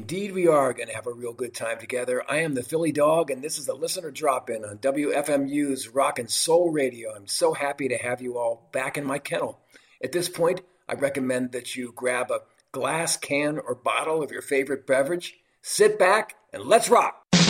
Indeed, we are going to have a real good time together. I am the Philly Dog, and this is the Listener Drop-In on WFMU's Rock and Soul Radio. I'm so happy to have you all back in my kennel. At this point, I recommend that you grab a glass, can, or bottle of your favorite beverage, sit back, and let's rock!